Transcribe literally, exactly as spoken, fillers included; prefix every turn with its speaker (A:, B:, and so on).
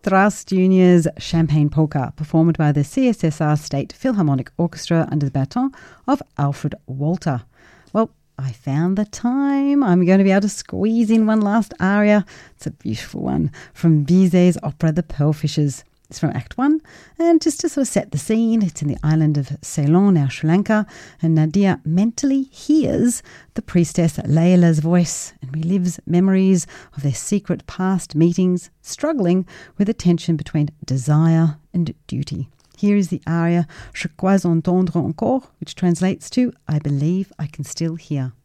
A: Strauss Junior's Champagne Polka, performed by the C S S R State Philharmonic Orchestra under the baton of Alfred Walter. Well, I found the time. I'm going to be able to squeeze in one last aria. It's a beautiful one from Bizet's opera The Pearlfishers. It's from Act One, and just to sort of set the scene, it's in the island of Ceylon, now Sri Lanka, and Nadia mentally hears the priestess Layla's voice and relives memories of their secret past meetings, struggling with the tension between desire and duty. Here is the aria Je crois entendre encore, which translates to I believe I can still hear.